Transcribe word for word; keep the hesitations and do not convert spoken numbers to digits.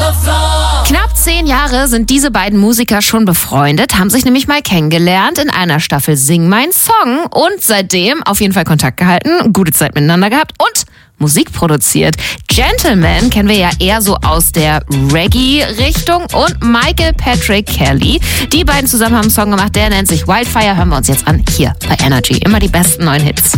Knapp zehn Jahre sind diese beiden Musiker schon befreundet, haben sich nämlich mal kennengelernt in einer Staffel Sing Mein Song und seitdem auf jeden Fall Kontakt gehalten, gute Zeit miteinander gehabt und Musik produziert. Gentleman kennen wir ja eher so aus der Reggae-Richtung und Michael Patrick Kelly. Die beiden zusammen haben einen Song gemacht, der nennt sich Wildfire. Hören wir uns jetzt an, hier bei Energy. Immer die besten neuen Hits.